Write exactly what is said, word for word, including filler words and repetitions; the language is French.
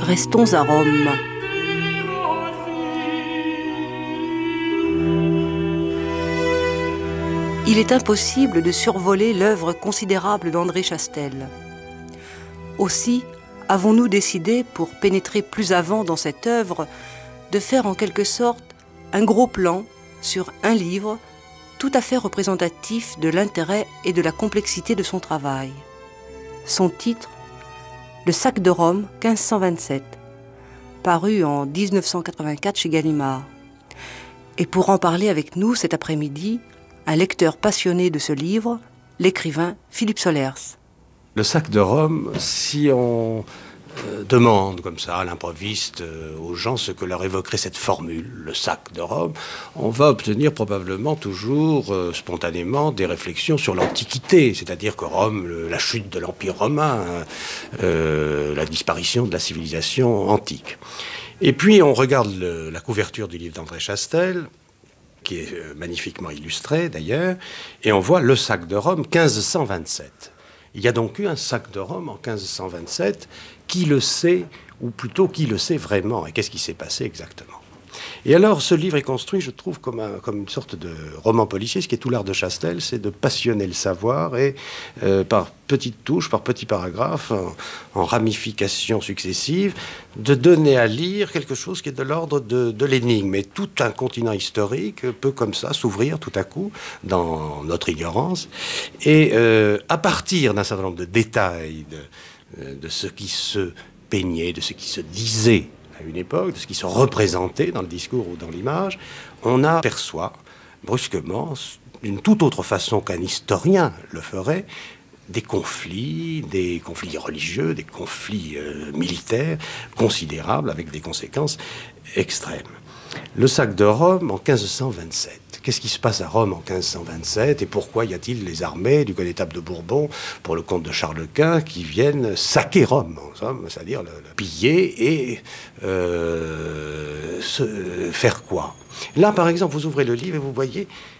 Restons à Rome. Il est impossible de survoler l'œuvre considérable d'André Chastel. Aussi avons-nous décidé, pour pénétrer plus avant dans cette œuvre, de faire en quelque sorte un gros plan sur un livre tout à fait représentatif de l'intérêt et de la complexité de son travail. Son titre, Le sac de Rome, quinze cent vingt-sept, paru en dix-neuf cent quatre-vingt-quatre chez Gallimard. Et pour en parler avec nous cet après-midi, un lecteur passionné de ce livre, l'écrivain Philippe Solers. Le sac de Rome, si on euh, demande comme ça à l'improviste euh, aux gens ce que leur évoquerait cette formule, le sac de Rome, on va obtenir probablement toujours euh, spontanément des réflexions sur l'Antiquité, c'est-à-dire que Rome, le, la chute de l'Empire romain, euh, la disparition de la civilisation antique. Et puis on regarde le, la couverture du livre d'André Chastel, qui est euh, magnifiquement illustré d'ailleurs, et on voit le sac de Rome quinze cent vingt-sept. Il y a donc eu un sac de Rome en quinze cent vingt-sept. Qui le sait, ou plutôt qui le sait vraiment, et qu'est-ce qui s'est passé exactement? Et alors, ce livre est construit, je trouve, comme, un, comme une sorte de roman policier. Ce qui est tout l'art de Chastel, c'est de passionner le savoir et, euh, par petites touches, par petits paragraphes, en, en ramifications successives, de donner à lire quelque chose qui est de l'ordre de, de l'énigme. Et tout un continent historique peut, comme ça, s'ouvrir tout à coup dans notre ignorance. Et euh, à partir d'un certain nombre de détails, de, de ce qui se peignait, de ce qui se disait à une époque, de ce qui se représentait dans le discours ou dans l'image, on aperçoit brusquement, d'une toute autre façon qu'un historien le ferait, des conflits, des conflits religieux, des conflits euh, militaires considérables avec des conséquences extrêmes. Le sac de Rome en quinze cent vingt-sept. Qu'est-ce qui se passe à Rome en quinze cent vingt-sept et pourquoi y a-t-il les armées du connétable de Bourbon pour le comte de Charles Quint qui viennent saquer Rome, en somme, c'est-à-dire le, le piller et euh, se, faire quoi? Là, par exemple, vous ouvrez le livre et vous voyez